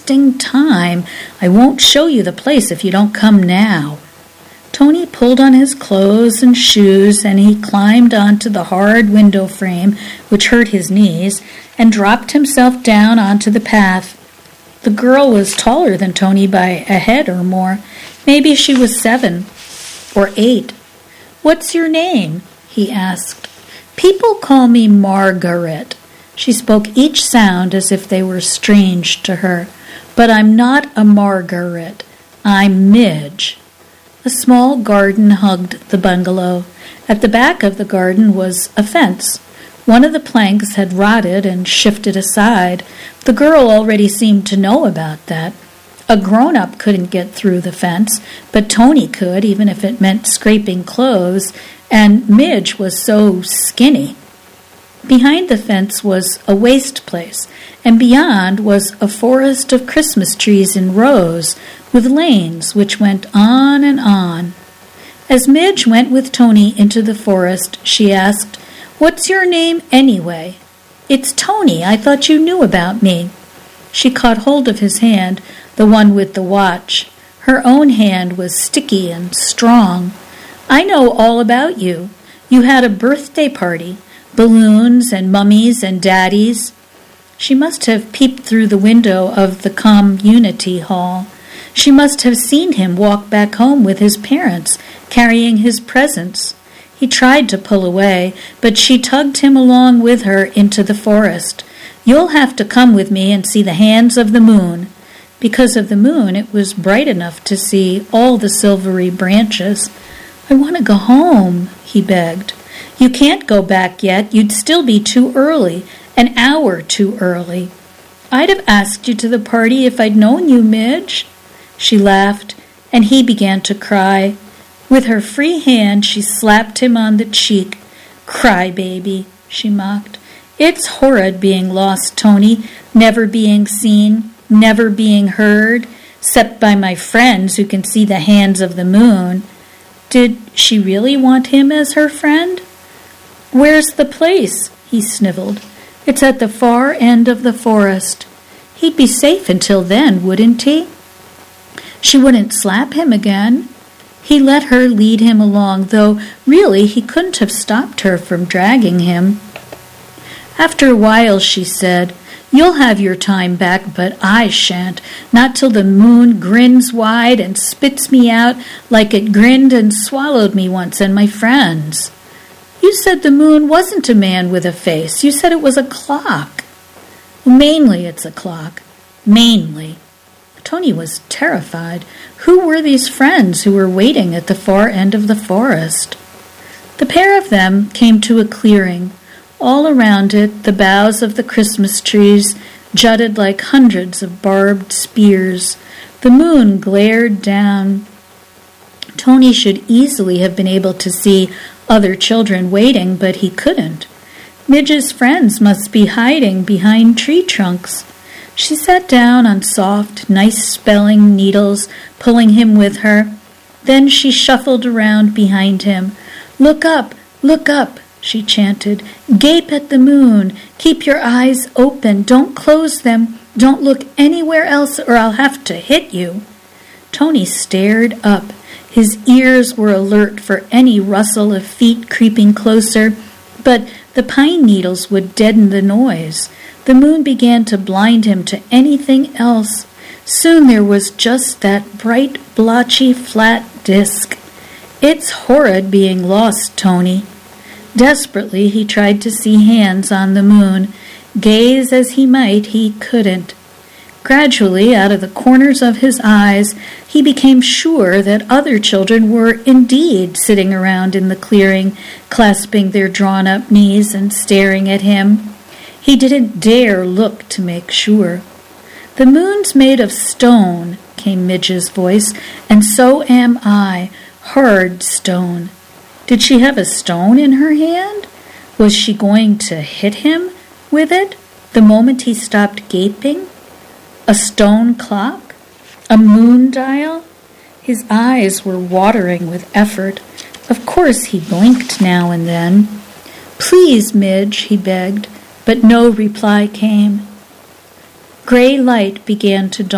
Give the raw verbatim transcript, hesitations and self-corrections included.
wasting time. I won't show you the place if you don't come now." Tony pulled on his clothes and shoes, and he climbed onto the hard window frame, which hurt his knees, and dropped himself down onto the path. The girl was taller than Tony by a head or more. Maybe she was seven or eight. "What's your name?" he asked. "People call me Margaret." She spoke each sound as if they were strange to her. "But I'm not a Margaret. I'm Midge." A small garden hugged the bungalow. At the back of the garden was a fence. One of the planks had rotted and shifted aside. The girl already seemed to know about that. A grown-up couldn't get through the fence, but Tony could, even if it meant scraping clothes, and Midge was so skinny. Behind the fence was a waste place, and beyond was a forest of Christmas trees in rows, with lanes which went on and on. As Midge went with Tony into the forest, she asked, "What's your name anyway?" "It's Tony. I thought you knew about me." She caught hold of his hand, the one with the watch. Her own hand was sticky and strong. "I know all about you. You had a birthday party. Balloons and mummies and daddies." She must have peeped through the window of the community hall. She must have seen him walk back home with his parents, carrying his presents. He tried to pull away, but she tugged him along with her into the forest. "You'll have to come with me and see the hands of the moon." Because of the moon, it was bright enough to see all the silvery branches. "I want to go home," he begged. "You can't go back yet. You'd still be too early, an hour too early." "I'd have asked you to the party if I'd known you, Midge." She laughed, and he began to cry. With her free hand, she slapped him on the cheek. "Cry, baby," she mocked. "It's horrid being lost, Tony, never being seen, never being heard, except by my friends who can see the hands of the moon." Did she really want him as her friend? "Where's the place?" he sniveled. "It's at the far end of the forest." He'd be safe until then, wouldn't he? She wouldn't slap him again. He let her lead him along, though really he couldn't have stopped her from dragging him. After a while she said, "You'll have your time back, but I shan't, not till the moon grins wide and spits me out like it grinned and swallowed me once and my friends." "You said the moon wasn't a man with a face. You said it was a clock." "Mainly it's a clock. Mainly." Tony was terrified. Who were these friends who were waiting at the far end of the forest? The pair of them came to a clearing. All around it, the boughs of the Christmas trees jutted like hundreds of barbed spears. The moon glared down. Tony should easily have been able to see other children waiting, but he couldn't. Midge's friends must be hiding behind tree trunks. She sat down on soft, nice-spelling needles, pulling him with her. Then she shuffled around behind him. "Look up, look up," she chanted. "Gape at the moon. Keep your eyes open. Don't close them. Don't look anywhere else or I'll have to hit you." Tony stared up. His ears were alert for any rustle of feet creeping closer, but the pine needles would deaden the noise. The moon began to blind him to anything else. Soon there was just that bright, blotchy, flat disk. "It's horrid being lost, Tony." Desperately, he tried to see hands on the moon. Gaze as he might, he couldn't. Gradually, out of the corners of his eyes, he became sure that other children were indeed sitting around in the clearing, clasping their drawn-up knees and staring at him. He didn't dare look to make sure. "The moon's made of stone," came Midge's voice, "and so am I, hard stone." Did she have a stone in her hand? Was she going to hit him with it the moment he stopped gaping? A stone clock? A moon dial? His eyes were watering with effort. Of course he blinked now and then. "Please, Midge," he begged, but no reply came. Gray light began to dawn.